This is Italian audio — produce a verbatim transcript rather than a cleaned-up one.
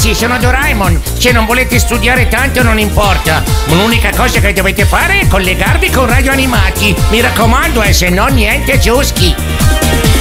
Ragazzi, sono Doraemon. Se non volete studiare tanto non importa. L'unica cosa che dovete fare è collegarvi con Radio Animati. Mi raccomando, eh, se no niente giuschi.